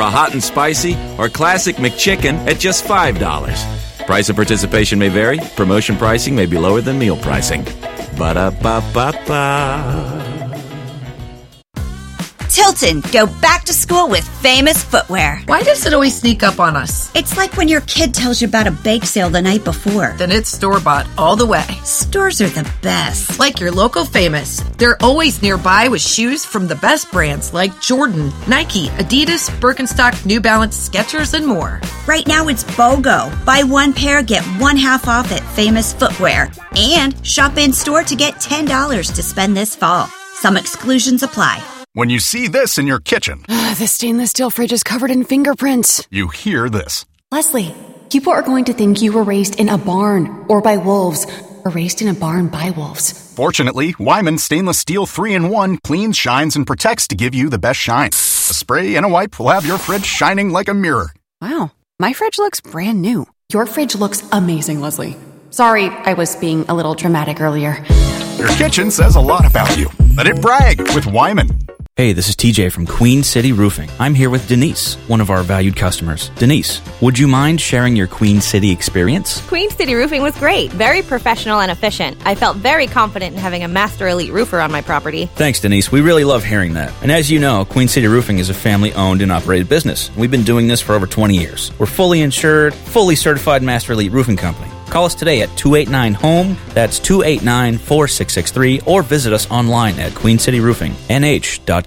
Extra Hot and Spicy, or Classic McChicken at just $5. Price of participation may vary. Promotion pricing may be lower than meal pricing. Ba-da-ba-ba-ba. Tilton, go back to school with Famous Footwear. Why does it always sneak up on us? It's like when your kid tells you about a bake sale the night before. Then it's store-bought all the way. Stores are the best. Like your local Famous. They're always nearby with shoes from the best brands like Jordan, Nike, Adidas, Birkenstock, New Balance, Skechers, and more. Right now it's BOGO. Buy one pair, get one half off at Famous Footwear. And shop in-store to get $10 to spend this fall. Some exclusions apply. When you see this in your kitchen, The stainless steel fridge is covered in fingerprints. you hear this. Leslie, people are going to think you were raised in a barn or by wolves or raised in a barn by wolves. Fortunately, Wyman Stainless Steel 3-in-1 cleans, shines, and protects to give you the best shine. A spray and a wipe will have your fridge shining like a mirror. Wow, my fridge looks brand new. Your fridge looks amazing, Leslie. Sorry, I was being a little dramatic earlier. Your kitchen says a lot about you. Let it brag with Wyman. Hey, this is TJ from Queen City Roofing. I'm here with Denise, one of our valued customers. Denise, would you mind sharing your Queen City experience? Queen City Roofing was great, very professional and efficient. I felt very confident in having a master elite roofer on my property. Thanks, Denise. We really love hearing that. And as you know, Queen City Roofing is a family-owned and operated business. We've been doing this for over 20 years. We're fully insured, fully certified master elite roofing company. Call us today at 289-HOME, that's 289-4663, or visit us online at queencityroofingnh.com.